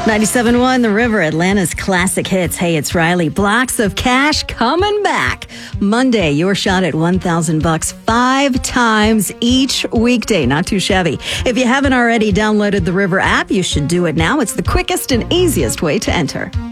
97.1 The River, Atlanta's classic hits. Hey, it's Riley. Blocks of cash coming back. Monday, your shot at $1,000 5 times each weekday. Not too shabby. If you haven't already downloaded the River app, you should do it now. It's the quickest and easiest way to enter.